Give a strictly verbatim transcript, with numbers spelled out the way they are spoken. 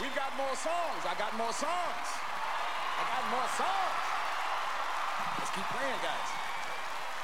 We've got more songs. I got more songs. I got more songs. Let's keep playing, guys.